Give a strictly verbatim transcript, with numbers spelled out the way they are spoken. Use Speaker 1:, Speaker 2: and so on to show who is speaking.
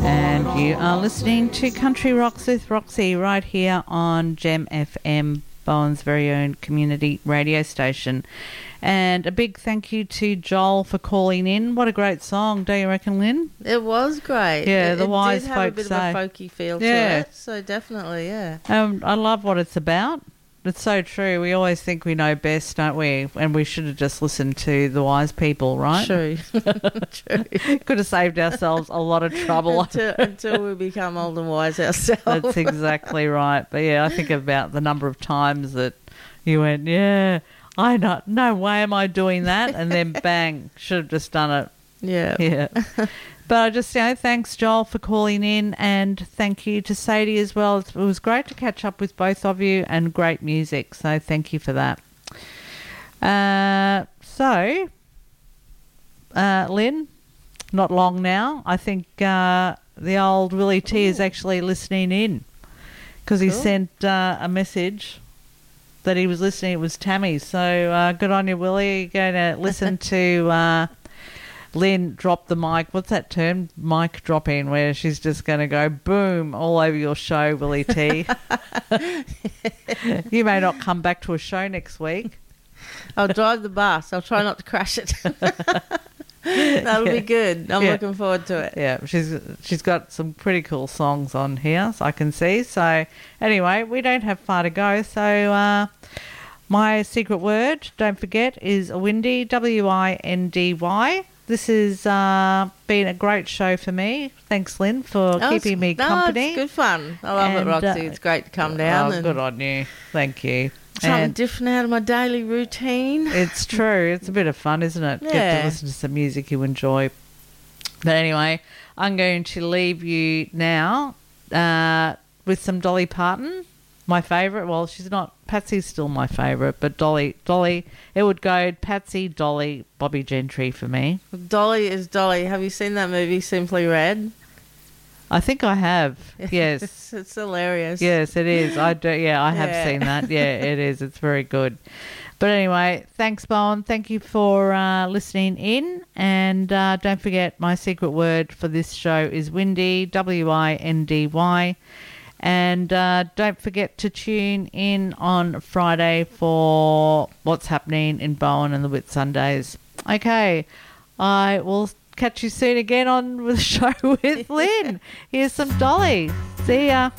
Speaker 1: And you are listening to Country Rocks with Roxy right here on Gem F M, Bowen's very own community radio station. And a big thank you to Joel for calling in. What a great song, do you reckon, Lynn?
Speaker 2: It was great.
Speaker 1: Yeah,
Speaker 2: it,
Speaker 1: the
Speaker 2: it
Speaker 1: wise
Speaker 2: did have
Speaker 1: folk
Speaker 2: a bit
Speaker 1: say.
Speaker 2: of a folky feel
Speaker 1: Yeah.
Speaker 2: to it, so definitely, yeah.
Speaker 1: Um, I love what it's about. It's so true. We always think we know best, don't we? And we should have just listened to the wise people, right?
Speaker 2: True. True.
Speaker 1: Could have saved ourselves a lot of trouble.
Speaker 2: until, until we become old and wise ourselves.
Speaker 1: That's exactly right. But yeah, I think about the number of times that you went, yeah, I know, no way am I doing that. And then bang, should have just done it.
Speaker 2: Yeah.
Speaker 1: Yeah. But I just, you know, thanks, Joel, for calling in, and thank you to Sadie as well. It was great to catch up with both of you, and great music, so thank you for that. Uh, so, uh, Lynn, not long now. I think uh, the old Willie T is actually listening in, because he
Speaker 2: Cool.
Speaker 1: sent uh, a message that he was listening. It was Tammy. So uh, good on you, Willie. You're going to listen to... Uh, Lynn dropped the mic. What's that term? Mic drop in, where she's just going to go boom all over your show, Willie T. You may not come back to a show next week.
Speaker 2: I'll drive the bus. I'll try not to crash it. That'll
Speaker 1: Yeah.
Speaker 2: be good. I'm
Speaker 1: Yeah.
Speaker 2: looking forward to it.
Speaker 1: Yeah, she's she's got some pretty cool songs on here, so I can see. So anyway, we don't have far to go. So uh, my secret word, don't forget, is windy. W I N D Y. This has uh, been a great show for me. Thanks, Lynn, for
Speaker 2: Oh,
Speaker 1: keeping
Speaker 2: it's-
Speaker 1: me
Speaker 2: no,
Speaker 1: company.
Speaker 2: it's good fun. I love
Speaker 1: And,
Speaker 2: it, Roxy.
Speaker 1: uh,
Speaker 2: It's great to come down.
Speaker 1: Oh,
Speaker 2: and
Speaker 1: good on you. Thank you.
Speaker 2: something
Speaker 1: And
Speaker 2: different out of my daily routine.
Speaker 1: it's true. It's a bit of fun, isn't it? Get
Speaker 2: Yeah.
Speaker 1: to listen to some music you enjoy. But anyway, I'm going to leave you now uh, with some Dolly Parton. My favourite. Well, she's not. Patsy's still my favourite, but Dolly, Dolly, it would go Patsy, Dolly, Bobby Gentry for me.
Speaker 2: Dolly is Dolly. Have you seen that movie, Simply Red?
Speaker 1: I think I have. Yes.
Speaker 2: it's, it's hilarious.
Speaker 1: Yes, it is. I do. Yeah, I have
Speaker 2: Yeah.
Speaker 1: seen that. Yeah, it is. It's very good. But anyway, thanks, Bowen. Thank you for uh, listening in. And uh, don't forget, my secret word for this show is windy, W I N D Y. And uh, don't forget to tune in on Friday for what's happening in Bowen and the Whit Sundays. Okay, I will catch you soon again on the show with Lynn. Here's some Dolly. See ya.